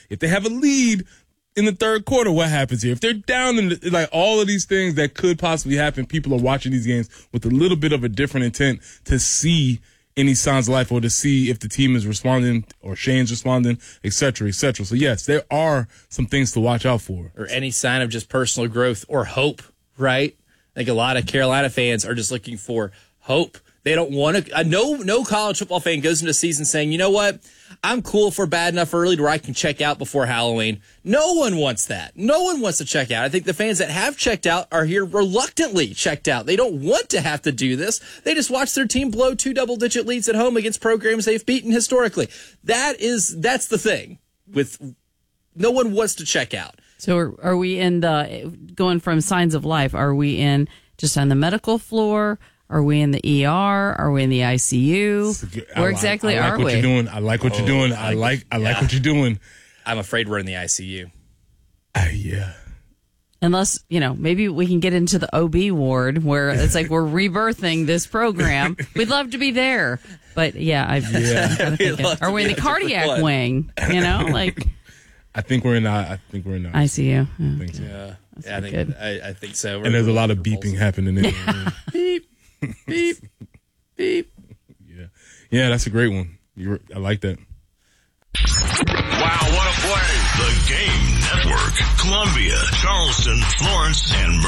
If they have a lead in the third quarter, what happens here? If they're down in like all of these things that could possibly happen, people are watching these games with a little bit of a different intent to see any signs of life or to see if the team is responding or Shane's responding, et cetera, et cetera. So, yes, there are some things to watch out for. Or any sign of just personal growth or hope, right? I think a lot of Carolina fans are just looking for hope. They don't want to. No college football fan goes into the season saying, you know what, I'm cool for bad enough early to where I can check out before Halloween. No one wants that. No one wants to check out. I think the fans that have checked out are here reluctantly checked out. They don't want to have to do this. They just watch their team blow 2 double-digit leads at home against programs they've beaten historically. That's the thing. With no one wants to check out. So are we in going from signs of life? Are we in just on the medical floor? Are we in the ER? Are we in the ICU? Where exactly are we? I like what you're doing. I like what you're doing. I'm afraid we're in the ICU. Yeah. Unless, maybe we can get into the OB ward where it's like we're rebirthing this program. We'd love to be there. But, are we in the cardiac wing? I think we're in ICU. I think so. Yeah, I think so. And there's a lot of beeping happening in there. Beep, beep, beep. Yeah, that's a great one. I like that. Wow, what a play. The Game Network. Columbia, Charleston, Florence, and